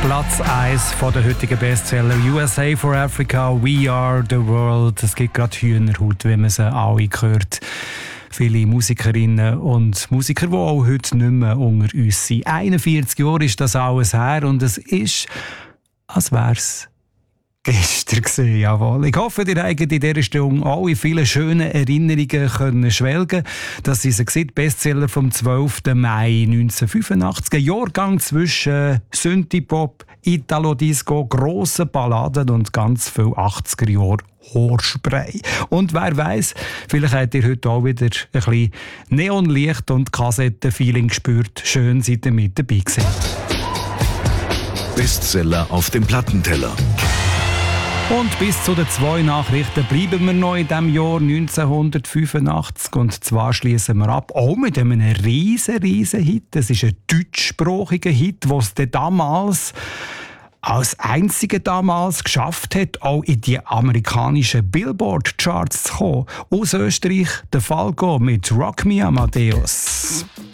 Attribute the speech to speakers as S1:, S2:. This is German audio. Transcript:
S1: Platz 1 von der heutigen Bestseller USA for Africa, We Are the World. Es gibt gerade Hühnerhaut, wie man sie alle hört. Viele Musikerinnen und Musiker, die auch heute nicht mehr unter uns sind. 41 Jahre ist das alles her und es ist, als wäre es gestern gewesen, jawohl. Ich hoffe, ihr habt in dieser Stunde alle viele schöne Erinnerungen können schwelgen. Das ist ein Bestseller vom 12. Mai 1985. Ein Jahrgang zwischen Synthie-Pop, Italo-Disco, grossen Balladen und ganz viel 80er Jahre Haarspray. Und wer weiss, vielleicht habt ihr heute auch wieder ein bisschen Neonlicht und Kassettenfeeling gespürt. Schön seid ihr mit dabei gewesen.
S2: Bestseller auf dem Plattenteller.
S1: Und bis zu den 2 Nachrichten bleiben wir noch in diesem Jahr 1985. Und zwar schließen wir ab, auch mit einem riesen Hit. Das ist ein deutschsprachiger Hit, den es damals als einziger damals geschafft hat, auch in die amerikanischen Billboard-Charts zu kommen. Aus Österreich, der Falco mit Rock Me Amadeus.